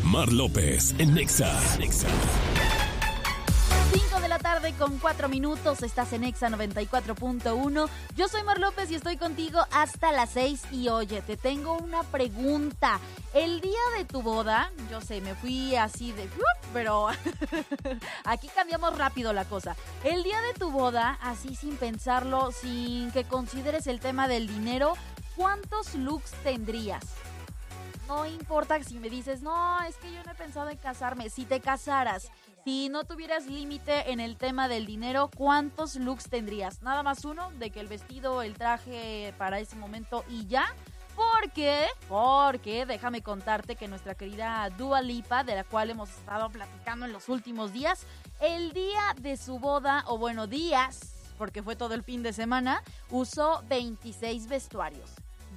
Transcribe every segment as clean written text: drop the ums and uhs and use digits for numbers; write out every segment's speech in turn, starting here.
Mar López en Nexa. 5 de la tarde con 4 minutos, estás en Nexa 94.1. Yo soy Mar López y estoy contigo hasta las 6. Y oye, te tengo una pregunta. El día de tu boda, yo sé, me fui así de... pero aquí cambiamos rápido la cosa. El día de tu boda, así sin pensarlo, sin que consideres el tema del dinero, ¿cuántos looks tendrías? No importa si me dices, no, es que yo no he pensado en casarme. Si te casaras, si no tuvieras límite en el tema del dinero, ¿cuántos looks tendrías? Nada más uno, de que el vestido, el traje para ese momento y ya. Porque déjame contarte que nuestra querida Dua Lipa, de la cual hemos estado platicando en los últimos días, el día de su boda, o bueno, días, porque fue todo el fin de semana, usó 26 vestuarios.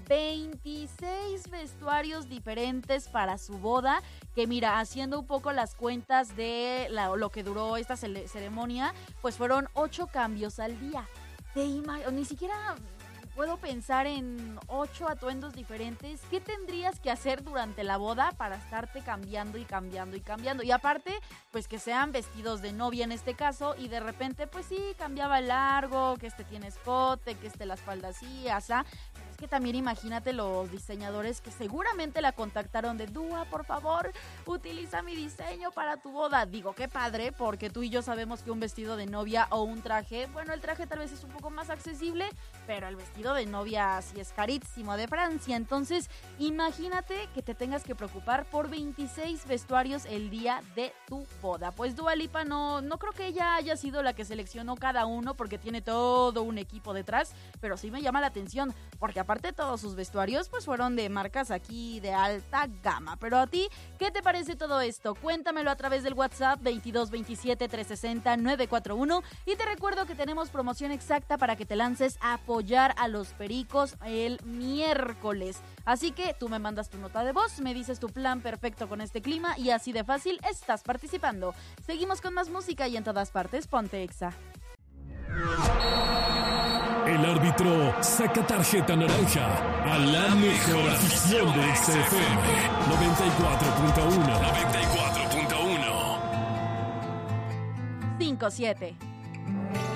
26 vestuarios diferentes para su boda, que mira, haciendo un poco las cuentas de lo que duró esta ceremonia, pues fueron 8 cambios al día. Ni siquiera puedo pensar en 8 atuendos diferentes. ¿Qué tendrías que hacer durante la boda para estarte cambiando y cambiando y cambiando? Y aparte, pues que sean vestidos de novia en este caso, y de repente, pues sí, cambiaba el largo, que este tiene escote, que la espalda así, asá. Que también imagínate los diseñadores que seguramente la contactaron de Dua, por favor, utiliza mi diseño para tu boda. Digo, qué padre, porque tú y yo sabemos que un vestido de novia o un traje, bueno, el traje tal vez es un poco más accesible, pero el vestido de novia sí es carísimo, de Francia. Entonces, imagínate que te tengas que preocupar por 26 vestuarios el día de tu boda. Pues Dua Lipa no creo que ella haya sido la que seleccionó cada uno, porque tiene todo un equipo detrás, pero sí me llama la atención, porque aparte todos sus vestuarios pues fueron de marcas aquí de alta gama. Pero a ti, ¿qué te parece todo esto? Cuéntamelo a través del WhatsApp 22 27 360 941, y te recuerdo que tenemos promoción exacta para que te lances a apoyar a los Pericos el miércoles. Así que tú me mandas tu nota de voz, me dices tu plan perfecto con este clima y así de fácil estás participando. Seguimos con más música y en todas partes ponte Exa. El árbitro saca tarjeta naranja a la mejor afición de XFM 94.1. 5-7.